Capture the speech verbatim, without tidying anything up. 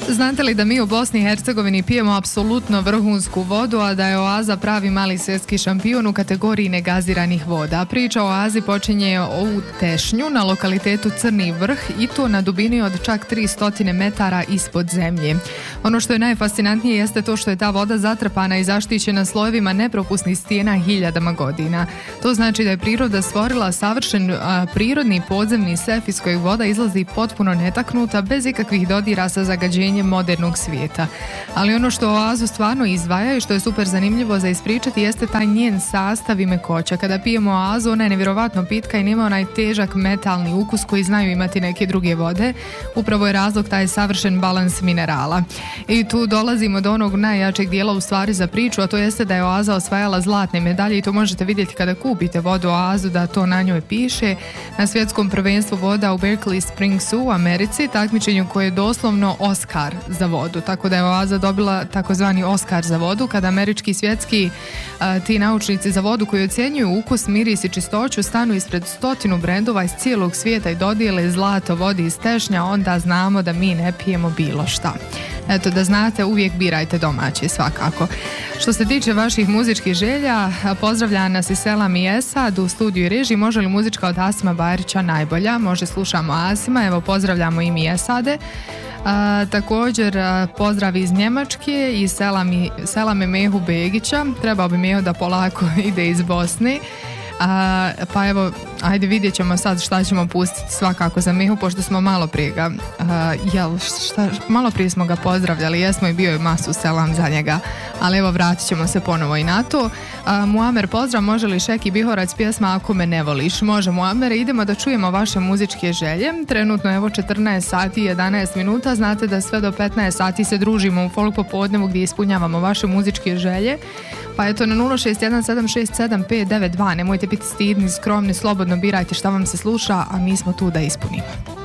Znate li da mi u Bosni i Hercegovini pijemo apsolutno vrhunsku vodu, a da je Oaza pravi mali svjetski šampion u kategoriji negaziranih voda? Priča o Oazi počinje u Tešnju na lokalitetu Crni Vrh i to na dubini od čak tristo metara ispod zemlje. Ono što je najfascinantnije jeste to što je ta voda zatrpana i zaštićena slojevima nepropusnih stijena hiljadama godina. To znači da je priroda stvorila savršen a, prirodni podzemni sef iz kojeg voda izlazi potpuno netaknuta, bez ikakvih dodira sa zagađenjem modernog svijeta. Ali ono što Oazu stvarno izdvaja i što je super zanimljivo za ispričati jeste taj njen sastav i mekoća. Kada pijemo Oazu, ona je nevjerovatno pitka i nema onaj težak metalni ukus koji znaju imati neke druge vode. Upravo je razlog taj savršen balans minerala. I tu dolazimo do onog najjačeg dijela u stvari za priču, a to jeste da je Oaza osvajala zlatne medalje i to možete vidjeti kada kupite vodu Oazu, da to na njoj piše. Na svjetskom prvenstvu voda u Berkeley Springsu u Americi, takmičenju koje je doslovno Oscar za vodu, tako da je Oaza dobila takozvani Oscar za vodu, kada američki svjetski a, ti naučnici za vodu koji ocjenjuju ukus, miris i čistoću stanu ispred stotinu brendova iz cijelog svijeta i dodijele zlato vodi iz Tešnja, onda znamo da mi ne pijemo bilo šta. Eto, da znate, uvijek birajte domaće, svakako. Što se tiče vaših muzičkih želja, pozdravlja nas i Selam i Esad u studiju i režiji. Može li muzička od Asima Bajrića najbolja? Može, slušamo Asima, evo pozdravljamo i mi Esade. A, također a, pozdrav iz Njemačke i Selami, Selame Mehu Begića. Trebao bi Meho da polako ide iz Bosne. A, pa evo, ajde vidjet ćemo sad šta ćemo pustiti svakako za Mehu, pošto smo malo prije ga a, jel, šta, malo prije smo ga pozdravljali, jesmo, i bio je masu selam za njega, ali evo vratit ćemo se ponovo i na to. a, Muamer, pozdrav, može li Šeki Bihorac pjesma Ako me ne voliš? Može, Muamer, idemo da čujemo vaše muzičke želje. Trenutno evo četrnaest sati i jedanaest minuta, znate da sve do petnaest sati se družimo u folk popodnevu gdje ispunjavamo vaše muzičke želje. Pa eto, na nula šest jedan sedam šest sedam pet devet dva, nemojte biti stidni, skromni, slobodno birajte šta vam se sluša, a mi smo tu da ispunimo.